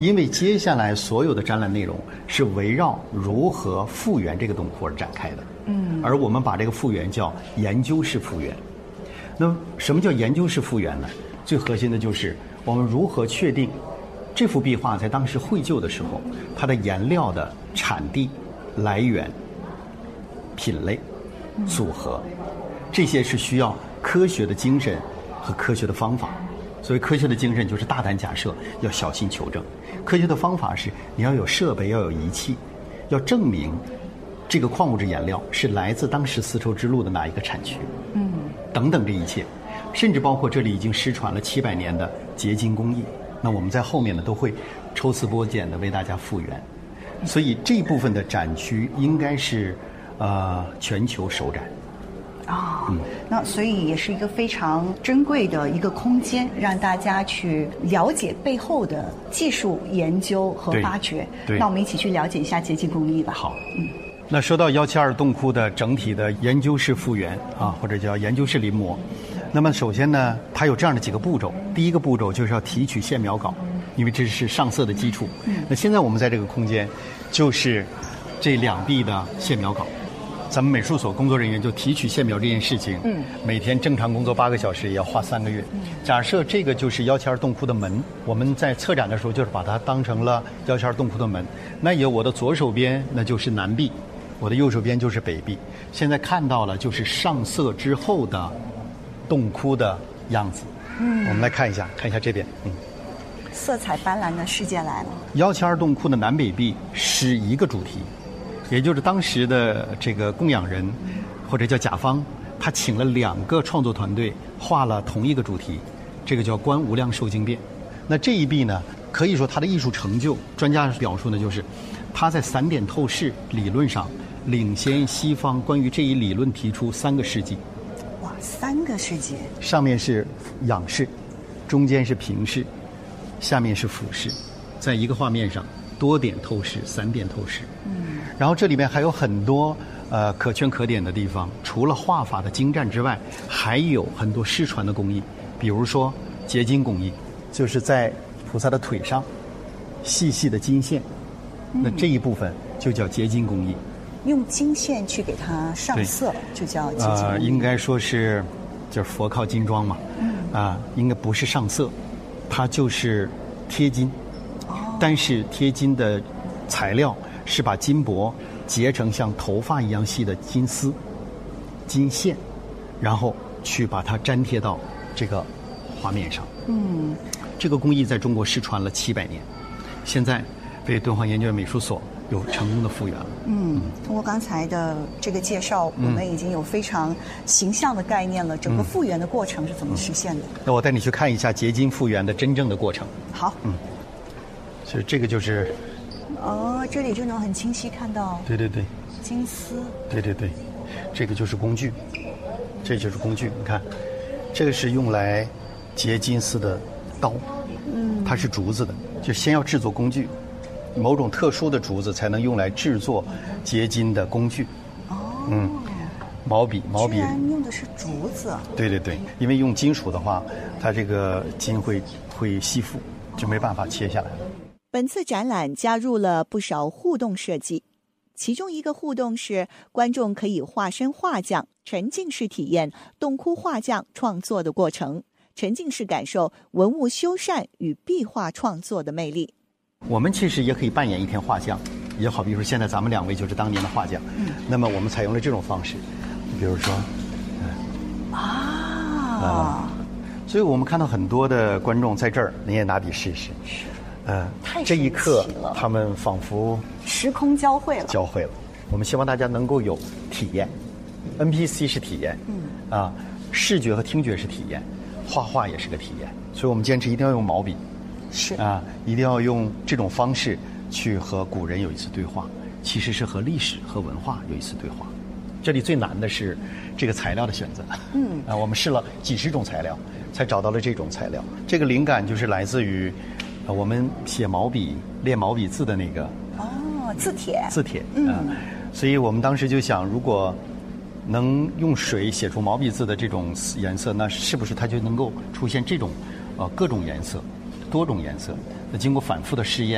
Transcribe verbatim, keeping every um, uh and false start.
因为接下来所有的展览内容是围绕如何复原这个洞窟而展开的。嗯，而我们把这个复原叫研究式复原。那么什么叫研究式复原呢？最核心的就是我们如何确定这幅壁画在当时绘就的时候，它的颜料的产地、来源、品类、组合，这些是需要科学的精神和科学的方法。所谓科学的精神就是大胆假设，要小心求证。科学的方法是你要有设备，要有仪器，要证明这个矿物质颜料是来自当时丝绸之路的哪一个产区，嗯，等等这一切，甚至包括这里已经失传了七百年的结晶工艺。那我们在后面呢都会抽丝剥茧的为大家复原。所以这一部分的展区应该是呃全球首展。 啊、哦嗯，那所以也是一个非常珍贵的一个空间，让大家去了解背后的技术研究和发掘。 对，对那我们一起去了解一下结晶工艺吧。 好，嗯，那说到一七二洞窟的整体的研究式复原啊，或者叫研究式临摹，那么首先呢，它有这样的几个步骤。第一个步骤就是要提取线描稿，因为这是上色的基础。嗯，那现在我们在这个空间，就是这两壁的线描稿。咱们美术所工作人员就提取线描这件事情，嗯，每天正常工作八个小时，也要花三个月。嗯、假设这个就是一七二洞窟的门，我们在策展的时候就是把它当成了一七二洞窟的门。那有我的左手边那就是南壁，我的右手边就是北壁。现在看到了就是上色之后的洞窟的样子。嗯，我们来看一下，看一下这边，嗯， 色彩斑斓的世界来了。 一七二洞窟的南北壁是一个主题。也就是当时的这个供养人，或者叫甲方，他请了两个创作团队画了同一个主题，这个叫观无量寿经变。那这一壁呢，可以说它的艺术成就，专家表述呢，就是它在散点透视理论上领先西方关于这一理论提出三个世纪。 哇，三个世纪！ 上面是仰视，中间是平视，下面是俯视，在一个画面上多点透视、散点透视。嗯。然后这里面还有很多呃可圈可点的地方，除了画法的精湛之外，还有很多失传的工艺，比如说结晶工艺，就是在菩萨的腿上细细的金线，那这一部分就叫结晶工艺。 用金线去给它上色，就叫结晶工艺。 呃，应该说是就是佛靠金装嘛，啊、嗯呃，应该不是上色，它就是贴金，哦、但是贴金的材料是把金箔结成像头发一样细的金丝、金线，然后去把它粘贴到这个画面上。嗯，这个工艺在中国失传了七百年，现在被敦煌研究院美术所有成功的复原了。 嗯，通过刚才的这个介绍，我们已经有非常形象的概念了，整个复原的过程是怎么实现的？ 那我带你去看一下结晶复原的真正的过程。 好。 嗯，所以这个就是。 哦，这里就能很清晰看到。 对对对， 金丝。 对对对，这个就是工具，这就是工具。你看，这个是用来结金丝的刀，嗯，它是竹子的，就先要制作工具，某种特殊的竹子才能用来制作结金的工具。 哦， 嗯，毛笔，毛笔。居然用的是竹子。 对对对，因为用金属的话，它这个金会会吸附，就没办法切下来。 本次展览加入了不少互动设计，其中一个互动是观众可以化身画匠，沉浸式体验洞窟画匠创作的过程，沉浸式感受文物修缮与壁画创作的魅力。 我们其实也可以扮演一天画匠，也好比说现在咱们两位就是当年的画匠，嗯，那么我们采用了这种方式，比如说， 嗯、啊、 嗯，所以我们看到很多的观众在这儿，你也拿笔试一试。呃，这一刻他们仿佛时空交汇了， 交汇了。我们希望大家能够有体验 ，N P C 是体验，嗯，啊，视觉和听觉是体验，画画也是个体验。所以我们坚持一定要用毛笔， 是啊，一定要用这种方式去和古人有一次对话，其实是和历史和文化有一次对话。这里最难的是这个材料的选择，嗯，啊，我们试了几十种材料，才找到了这种材料。这个灵感就是来自于。呃，我们写毛笔、练毛笔字的那个哦，字帖， 字帖，嗯、呃，所以我们当时就想，如果能用水写出毛笔字的这种颜色，那是不是它就能够出现这种呃各种颜色、多种颜色？那经过反复的试验。